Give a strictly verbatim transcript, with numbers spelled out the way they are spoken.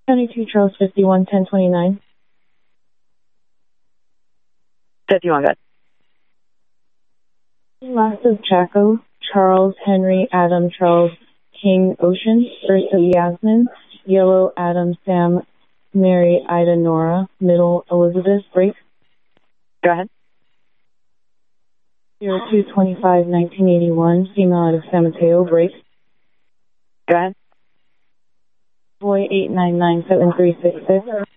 County two, Charles fifty-one, ten twenty-nine. fifty-one, good. Last of Chaco, Charles Henry Adam Charles King Ocean, Ursa Yasmin, Yellow Adam Sam Mary Ida Nora, Middle Elizabeth, break. Go ahead. zero two twenty-five nineteen eighty-one, female out of San Mateo, break. Go ahead. Boy eight nine nine seven three six six.